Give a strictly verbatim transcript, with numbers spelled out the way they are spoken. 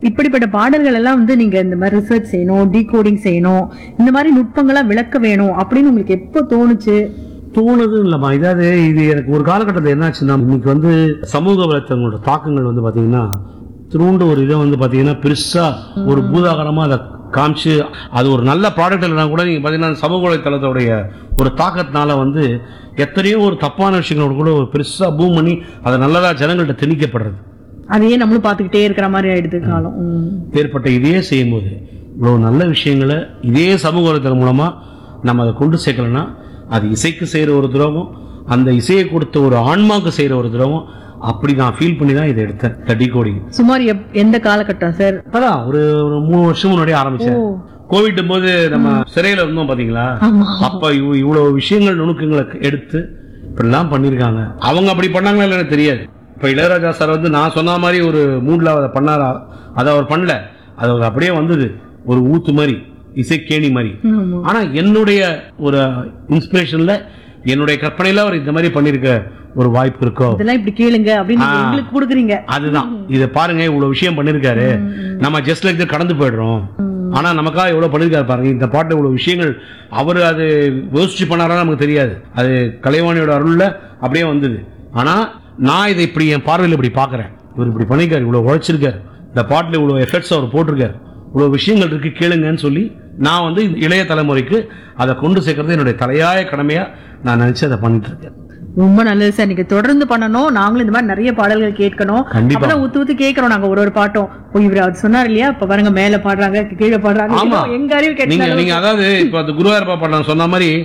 இப்படிப்பட்ட பாடல்கள் எல்லாம் வந்து நீங்க இந்த மாதிரி ரிசர்ச் செய்யணும், டீகோடிங் செய்யணும், இந்த மாதிரி நுட்பங்களா விளக்க வேணும் அப்படின்னு உங்களுக்கு எப்போ தோணுச்சு? தோணுது இல்லம்மா, இதாவது இது எனக்கு ஒரு காலகட்டத்தில் என்னாச்சுன்னா, இன்னைக்கு வந்து சமூக வலைத்தளங்களோட தாக்கங்கள் வந்து பாத்தீங்கன்னா திரும்ப ஒரு இதை வந்து பாத்தீங்கன்னா பெருசா ஒரு பூதாகரமா அதை காமிச்சு அது ஒரு நல்ல ப்ராடக்ட் இல்லைனா கூட நீங்க பாத்தீங்கன்னா சமூக வலைத்தளத்தோடைய ஒரு தாக்கத்தினால வந்து எத்தனையோ ஒரு தப்பான விஷயங்களோட கூட ஒரு பெருசா பூம் பண்ணி அதை நல்லதா ஜனங்கள்ட்ட திணிக்கப்படுறது, அதையே நம்மளும் பார்த்துக்கிட்டே இருக்கிற மாதிரி ஆயிடுது காலம். ஏற்பட்ட இதையே செய்யும் போது இவ்வளவு நல்ல விஷயங்களை இதே சமூக வலைத்தளம் மூலமா நம்ம அதை கொண்டு சேர்க்கலன்னா அது இசைக்கு செய்யற ஒரு துரோகம், அந்த இசையை கொடுத்த ஒரு ஆன்மாக்கு செய்யற ஒரு துரோகம். அப்படி நான் ஃபீல் பண்ணி தான் இதை எடுத்தேன். டீகோடிங் சுமார் எந்த காலகட்டம் சார்? அதான் ஒரு ஒரு மூணு வருஷம் முன்னாடியே ஆரம்பிச்சேன். கோவிட் போது நம்ம சிறையில இருந்தோம் பாத்தீங்களா, அப்ப இவ்வளவு விஷயங்கள் நுணுக்கங்களை எடுத்து இப்படிலாம் பண்ணிருக்காங்க. அவங்க அப்படி பண்ணாங்களா இல்லைன்னு தெரியாது. இப்ப இளையராஜா சார் வந்து நான் சொன்ன மாதிரி ஒரு மூட்ல அதை பண்ணாரா, அதை அவர் பண்ணல, அது அப்படியே வந்தது ஒரு ஊத்து மாதிரி, இசைக்கேணி மாதிரி. ஆனா என்னுடைய ஒரு இன்ஸ்பிரேஷன்ல என்னுடைய கற்பனையில அவர் இந்த மாதிரி பண்ணிருக்க ஒரு வாய்ப்பு இருக்கோ, இதெல்லாம் இப்படி கேளுங்க அப்படின்னு உங்களுக்கு கொடுக்குறீங்க. அதுதான் இத பாருங்க, இவ்வளவு விஷயம் பண்ணிருக்காரு, நம்ம ஜஸ்ட் லைக் கடந்து போயிடுறோம். ஆனா நமக்காக எவ்வளவு பண்ணிருக்காரு பாருங்க, இந்த பாட்டு இவ்வளவு விஷயங்கள் அவரு அது யோசிச்சு பண்ணாரா நமக்கு தெரியாது, அது கலைவாணியோட அருள்ல அப்படியே வந்தது. ஆனா நான் இதை இப்படி என் பார்வையில் இப்படி பாக்குறேன், இவர் இப்படி பண்ணிருக்காரு, இவ்வளவு உழைச்சிருக்காரு, இந்த பாட்டுல இவ்வளவு எஃபெக்ட்ஸ் அவர் போட்டிருக்காரு, இவ்வளவு விஷயங்கள் இருக்கு கேளுங்கன்னு சொல்லி நான் வந்து இளைய தலைமுறைக்கு அதை கொண்டு சேர்க்கறது என்னுடைய தலையாய கடமையா நான் நினைச்சு அதை பண்ணிட்டு இருக்கேன். ரொம்ப நல்லது சார், நீங்க தொடர்ந்து பண்ணணும். நாங்களும் இந்த மாதிரி நிறைய பாடல்கள் கேட்கணும். கண்டிப்பா ஊத்து ஊத்து கேட்கறோம் நாங்க ஒரு ஒரு பாட்டும். இவர் அவர் சொன்னார் இல்லையா, இப்ப பாருங்க மேல பாடுறாங்க கீழே பாடுறாங்க, எங்க அறிவு கேட்டு நீங்க அதாவது இப்ப குருவாயூரப்பா பாடலாம் சொன்ன மாதிரி